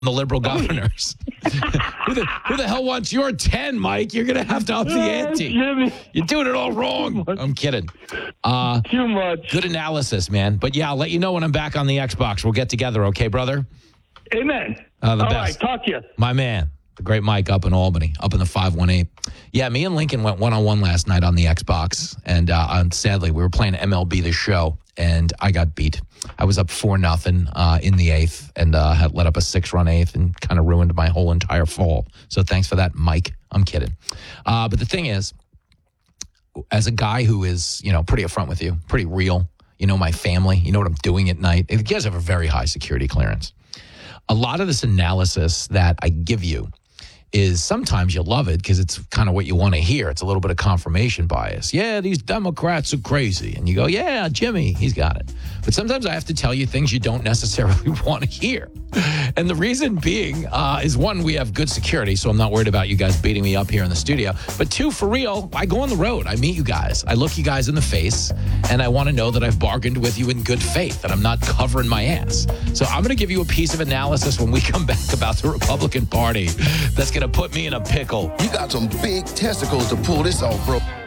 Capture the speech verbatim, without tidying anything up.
the liberal governors. who, the, who the hell wants your ten, Mike? You're going to have to up the ante. Jimmy. You're doing it all wrong. I'm kidding. Uh, Too much. Good analysis, man. But yeah, I'll let you know when I'm back on the Xbox. We'll get together, okay, brother? Amen. Uh, the All best. right, talk to you. My man, the great Mike up in Albany, up in the five one eight. Yeah, me and Lincoln went one-on-one last night on the Xbox, and uh, um, sadly, we were playing M L B The Show, and I got beat. I was up four nothing uh, in the eighth, and uh, had let up a six-run eighth, and kind of ruined my whole entire fall. So thanks for that, Mike. I'm kidding. Uh, but the thing is, as a guy who is, you know, pretty upfront with you, pretty real, you know my family, you know what I'm doing at night. You guys have a very high security clearance. A lot of this analysis that I give you is sometimes you love it because it's kind of what you want to hear. It's a little bit of confirmation bias. Yeah, these Democrats are crazy. And you go, yeah, Jimmy, he's got it. But sometimes I have to tell you things you don't necessarily want to hear. And the reason being uh, is, one, we have good security, so I'm not worried about you guys beating me up here in the studio. But two, for real, I go on the road. I meet you guys. I look you guys in the face, and I want to know that I've bargained with you in good faith, that I'm not covering my ass. So I'm going to give you a piece of analysis when we come back about the Republican Party that's going to put me in a pickle. You got some big testicles to pull this off, bro.